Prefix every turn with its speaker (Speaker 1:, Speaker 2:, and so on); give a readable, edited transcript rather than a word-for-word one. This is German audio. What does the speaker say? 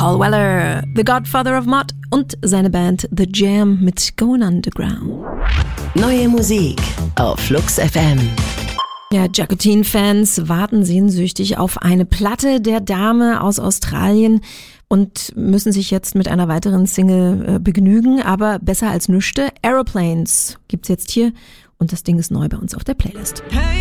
Speaker 1: Paul Weller, The Godfather of Mod und seine Band The Jam mit Going Underground.
Speaker 2: Neue Musik auf Flux FM.
Speaker 1: Ja, Jacqueline-Fans warten sehnsüchtig auf eine Platte der Dame aus Australien und müssen sich jetzt mit einer weiteren Single begnügen, aber besser als nüchte. Aeroplanes gibt's jetzt hier und das Ding ist neu bei uns auf der Playlist.
Speaker 3: Hey.